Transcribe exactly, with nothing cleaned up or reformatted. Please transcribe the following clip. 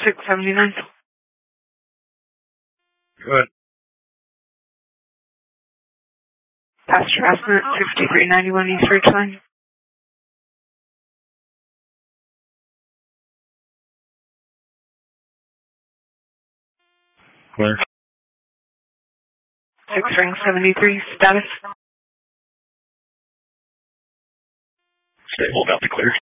six seventy-nine. Good. Past harassment, fifty-three ninety-one East Ridgeline. Clear. Six ring seventy-three, status. Stay hold out the clear.